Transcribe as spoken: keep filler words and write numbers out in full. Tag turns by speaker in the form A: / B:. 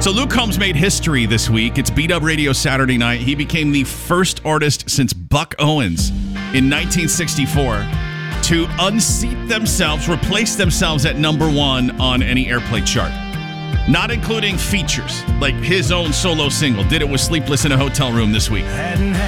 A: So Luke Combs made history this week. It's Beat Up Radio Saturday night. He became the first artist since Buck Owens in nineteen sixty-four to unseat themselves, replace themselves at number one on any airplay chart. Not including features, like his own solo single. Did it with Sleepless in a Hotel Room this week.